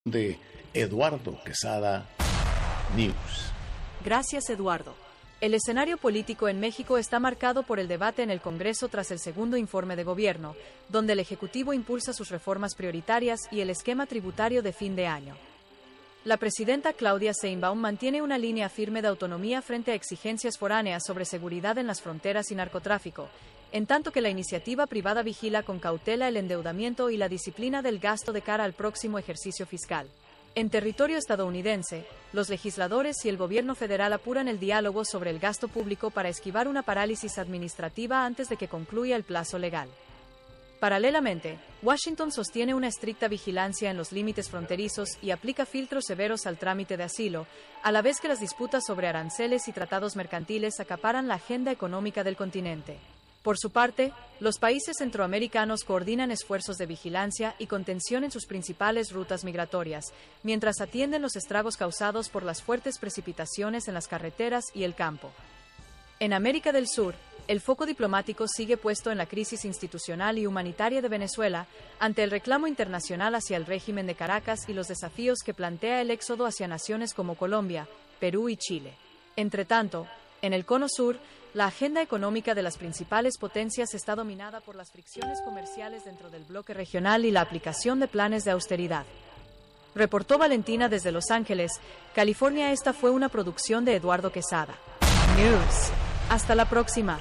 De Eduardo Quesada News. Gracias, Eduardo. El escenario político en México está marcado por el debate en el Congreso tras el segundo informe de gobierno, donde el Ejecutivo impulsa sus reformas prioritarias y el esquema tributario de fin de año. La presidenta Claudia Sheinbaum mantiene una línea firme de autonomía frente a exigencias foráneas sobre seguridad en las fronteras y narcotráfico, en tanto que la iniciativa privada vigila con cautela el endeudamiento y la disciplina del gasto de cara al próximo ejercicio fiscal. En territorio estadounidense, los legisladores y el gobierno federal apuran el diálogo sobre el gasto público para esquivar una parálisis administrativa antes de que concluya el plazo legal. Paralelamente, Washington sostiene una estricta vigilancia en los límites fronterizos y aplica filtros severos al trámite de asilo, a la vez que las disputas sobre aranceles y tratados mercantiles acaparan la agenda económica del continente. Por su parte, los países centroamericanos coordinan esfuerzos de vigilancia y contención en sus principales rutas migratorias, mientras atienden los estragos causados por las fuertes precipitaciones en las carreteras y el campo. En América del Sur, el foco diplomático sigue puesto en la crisis institucional y humanitaria de Venezuela, ante el reclamo internacional hacia el régimen de Caracas y los desafíos que plantea el éxodo hacia naciones como Colombia, Perú y Chile. Entretanto, en el Cono Sur, la agenda económica de las principales potencias está dominada por las fricciones comerciales dentro del bloque regional y la aplicación de planes de austeridad. Reportó Valentina desde Los Ángeles, California. Esta fue una producción de Eduardo Quesada News. Hasta la próxima.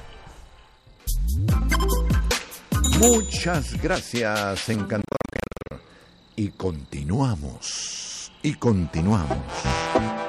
Muchas gracias, encantador. Y continuamos.